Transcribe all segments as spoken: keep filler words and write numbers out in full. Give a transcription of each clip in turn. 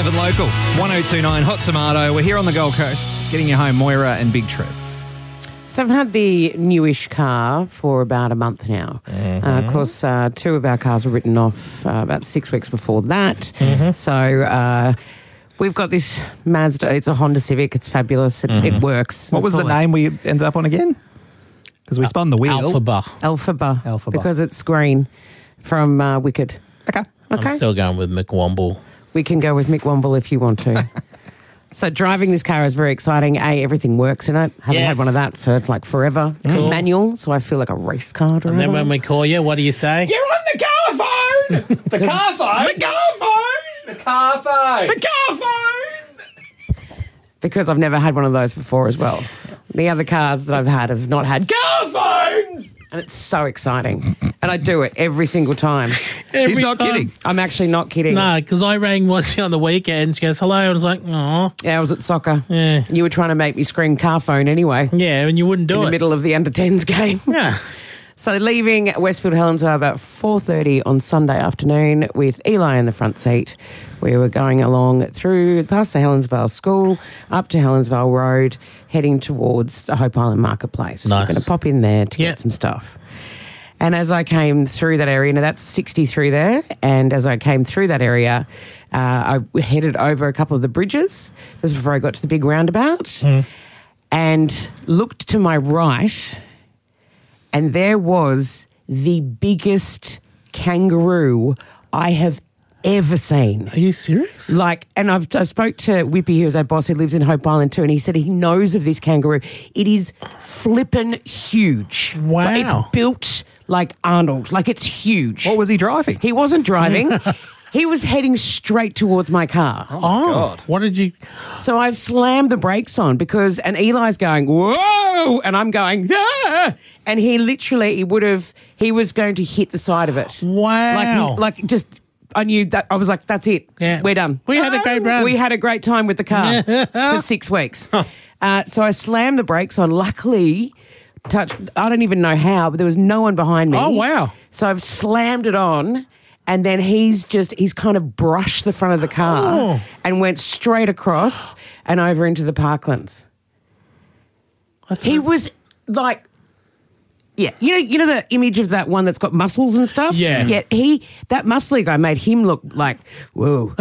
live and local. one oh two point nine Hot Tomato. We're here on the Gold Coast, getting you home, Moira and Big Trev. So I've had the newish car for about a month now. Mm-hmm. Uh, of course, uh, two of our cars were written off uh, about six weeks before that. Mm-hmm. So uh, we've got this Mazda. It's a Honda Civic. It's fabulous. It, mm-hmm. it works. What was the name we ended up on again? Because we spun the wheel. Alphaba. Alphaba. Alphaba. Because it's green from uh, Wicked. Okay. Okay. I'm still going with McWomble. We can go with Mick Womble if you want to. So driving this car is very exciting. A, everything works in it. Haven't Yes. had one of that for like forever. It's Cool. manual, so I feel like a race car driver. And then when we call you, what do you say? You're on the car phone! the car phone? The car phone! The car phone! The car phone! Because I've never had one of those before as well. The other cars that I've had have not had car phones! And it's so exciting. And I do it every single time. She's not time. kidding. I'm actually not kidding. No, because I rang Wazzy on the weekend. She goes, hello. I was like, oh. Yeah, I was at soccer. Yeah. And you were trying to make me scream car phone anyway. Yeah, and you wouldn't do in it. the middle of the under tens game. Yeah. So leaving Westfield Helensvale about four thirty on Sunday afternoon with Eli in the front seat. We were going along through past the Helensvale School, up to Helensvale Road, heading towards the Hope Island Marketplace. Nice. We're going to pop in there to Yeah. get some stuff. And as I came through that area, now that's sixty through there, and as I came through that area, uh, I headed over a couple of the bridges just before I got to the big roundabout Mm. and looked to my right, and there was the biggest kangaroo I have ever seen. Are you serious? Like, and I've I spoke to Whippy, who's our boss, who lives in Hope Island too, and he said he knows of this kangaroo. It is flippin' huge. Wow. Like, it's built like Arnold. Like, it's huge. What was he driving? He wasn't driving. He was heading straight towards my car. Oh, God. What did you... So I've slammed the brakes on because, and Eli's going, whoa, and I'm going, ah! And he literally, he would have, he was going to hit the side of it. Wow. Like, like just, I knew that, I was like, that's it. Yeah. We're done. We had a great run. We had a great time with the car for six weeks. Uh, so I slammed the brakes on. Luckily, touch, I don't even know how, but there was no one behind me. Oh, wow. So I've slammed it on. And then he's just, he's kind of brushed the front of the car Oh. and went straight across and over into the parklands. I thought- He was like, yeah, you know, you know the image of that one that's got muscles and stuff? Yeah. Yeah, he, that muscly guy made him look like, whoa.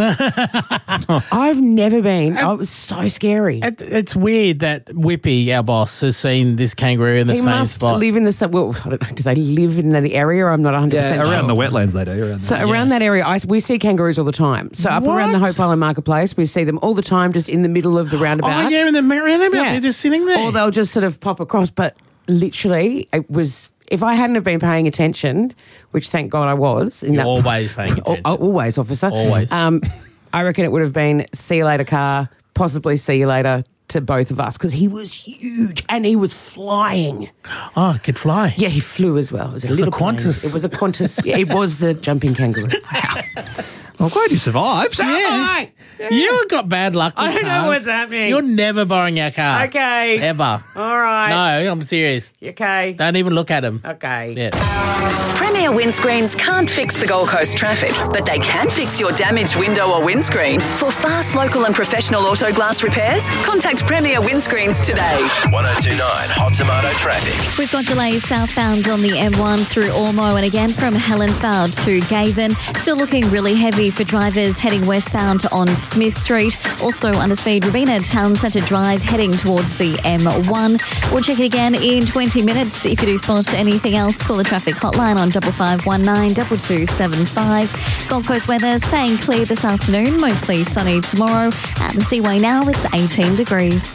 I've never been, I was so scary. It, it's weird that Whippy, our boss, has seen this kangaroo in the He same must spot. live in the, sub- well, I don't know, do they live in that area? I'm not one hundred percent Yeah, around sure. the wetlands they do. Around So there. around that area, I, we see kangaroos all the time. So up around the What? Hope Island Marketplace, we see them all the time just in the middle of the roundabout. Oh, yeah, in the roundabout. They're just sitting there. Or they'll just sort of pop across. But literally, it was, if I hadn't have been paying attention, which thank God I was. In You're that, always paying Al- attention. al- Always, officer. Always. Um, I reckon it would have been see you later car, possibly see you later to both of us because he was huge and he was flying. Oh, it could fly. Yeah, he flew as well. It was a was a little plane. Qantas. It was a Qantas. Yeah, it was the jumping kangaroo. I'm glad you survived. Yeah. You got bad luck with I don't know cars. what's happening. You're never borrowing our car. Okay. Ever. All right. No, I'm serious. Okay. Don't even look at him. Okay. Yeah. Premier windscreens can't fix the Gold Coast traffic, but they can fix your damaged window or windscreen. For fast, local and professional auto glass repairs, contact Premier Windscreens today. one oh two point nine Hot Tomato Traffic. We've got delays southbound on the M one through Ormo and again from Helensvale to Gaven. Still looking really heavy for drivers heading westbound on Smith Street. Also under speed, Robina Town Centre Drive heading towards the M one. We'll check it again in twenty minutes. If you do spot anything else, call the traffic hotline on double five one nine double two seven five. Gold Coast weather staying clear this afternoon, mostly sunny tomorrow. At the Seaway now, it's eighteen degrees.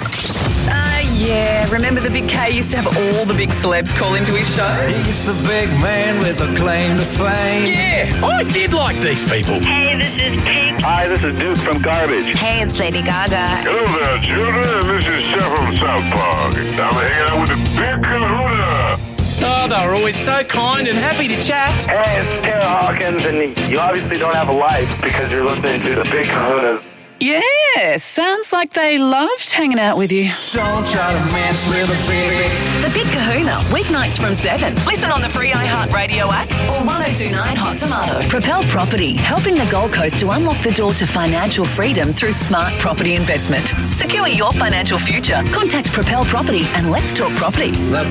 Uh, yeah. Remember the Big K used to have all the big celebs call into his show? He's the big man with a claim to fame. Yeah, I did like these people. Hey, this is Pink. Hi, this is Duke from Garbage. Hey, it's Lady Gaga. Hello there, children. This is Chef from South Park. I'm hanging out with the Big Kahuna. Oh, they're always so kind and happy to chat. Hey, it's Tara Hawkins, and you obviously don't have a life because you're listening to the Big Kahuna. Yeah, sounds like they loved hanging out with you. Don't try to mess with a baby. The Big Kahuna, weeknights from seven. Listen on the free iHeartRadio app or one oh two nine Hot Tomato. Propel Property, helping the Gold Coast to unlock the door to financial freedom through smart property investment. Secure your financial future. Contact Propel Property and let's talk property.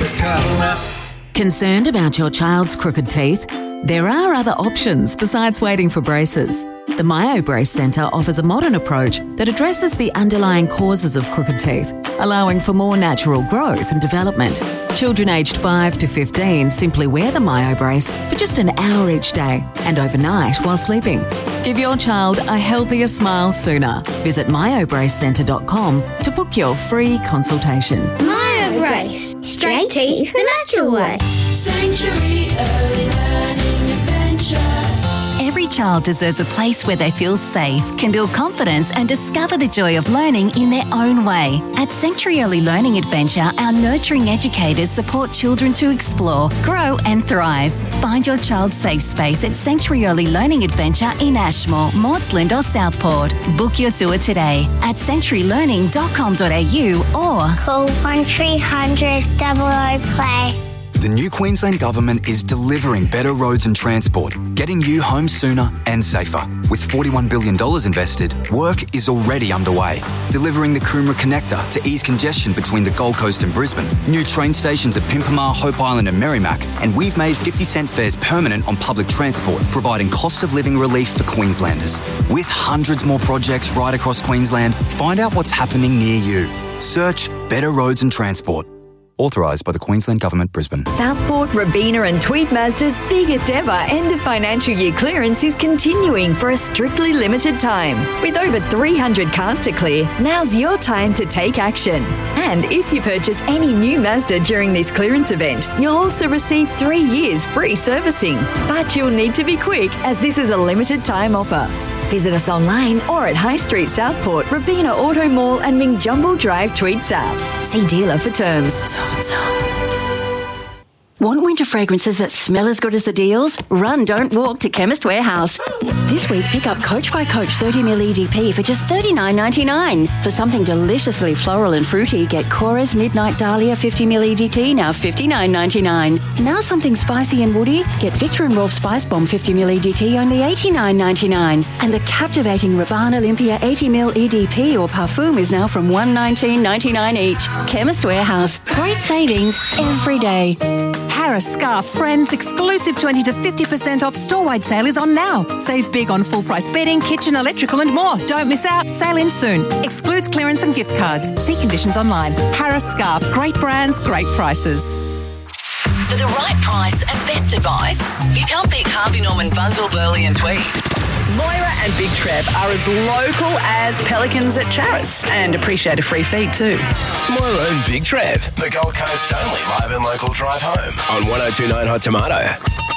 Concerned about your child's crooked teeth? There are other options besides waiting for braces. The MyoBrace Centre offers a modern approach that addresses the underlying causes of crooked teeth, allowing for more natural growth and development. Children aged five to fifteen simply wear the MyoBrace for just an hour each day and overnight while sleeping. Give your child a healthier smile sooner. Visit myo brace centre dot com to book your free consultation. MyoBrace. Straight teeth the natural way. Sanctuary Early Learning Adventure. Every child deserves a place where they feel safe, can build confidence and discover the joy of learning in their own way. At Sanctuary Early Learning Adventure, our nurturing educators support children to explore, grow and thrive. Find your child's safe space at Sanctuary Early Learning Adventure in Ashmore, Maudsley or Southport. Book your tour today at sanctuary learning dot com dot a u or call one three hundred double O play. The new Queensland Government is delivering better roads and transport, getting you home sooner and safer. With forty-one billion dollars invested, work is already underway. Delivering the Coomera Connector to ease congestion between the Gold Coast and Brisbane, new train stations at Pimpamar, Hope Island and Merrimack, and we've made fifty cent fares permanent on public transport, providing cost of living relief for Queenslanders. With hundreds more projects right across Queensland, find out what's happening near you. Search Better Roads and Transport. Authorised by the Queensland Government, Brisbane. Southport, Robina and Tweed Mazda's biggest ever end of financial year clearance is continuing for a strictly limited time. With over three hundred cars to clear, now's your time to take action. And if you purchase any new Mazda during this clearance event, you'll also receive three years free servicing. But you'll need to be quick as this is a limited time offer. Visit us online or at High Street Southport, Robina Auto Mall and Mingjumble Drive, Tweed South. See dealer for terms. Want winter fragrances that smell as good as the deals? Run, don't walk to Chemist Warehouse. This week, pick up Coach by Coach thirty milliliter E D P for just thirty-nine ninety-nine. For something deliciously floral and fruity, get Cora's Midnight Dahlia fifty milliliter E D T, now fifty-nine ninety-nine. Now something spicy and woody, get Victor and Rolf Spice Bomb fifty milliliter E D T, only eighty-nine ninety-nine. And the captivating Rabanne Olympia eighty milliliter E D P or Parfum is now from one nineteen ninety-nine each. Chemist Warehouse. Great savings every day. Harris Scarf Friends exclusive twenty to fifty percent off store-wide sale is on now. Save big on full-price bedding, kitchen, electrical and more. Don't miss out. Sale ends soon. Excludes clearance and gift cards. See conditions online. Harris Scarf. Great brands, great prices. For the right price and best advice, you can't beat Harvey Norman Bundle, Burley and Tweed. Moira and Big Trev are as local as pelicans at Charis and appreciate a free feed too. Moira and Big Trev, the Gold Coast only live and local drive home on one oh two nine Hot Tomato.